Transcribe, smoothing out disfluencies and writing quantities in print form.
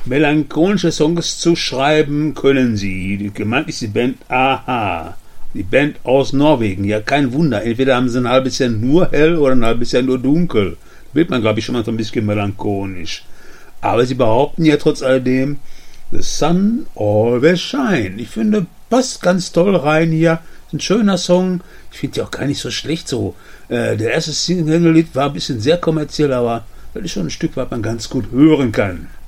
Melancholische Songs zu schreiben können sie. Gemeint ist die Band Aha. Die Band aus Norwegen. Ja, kein Wunder. Entweder haben sie ein halbes Jahr nur hell oder ein halbes Jahr nur dunkel. Wird man, glaube ich, schon mal so ein bisschen melancholisch. Aber sie behaupten ja trotz alledem, The Sun Always Shine. Ich finde, passt ganz toll rein hier. Ein schöner Song. Ich finde die auch gar nicht so schlecht so. Der erste Single-Lied war ein bisschen sehr kommerziell, aber das ist schon ein Stück, was man ganz gut hören kann.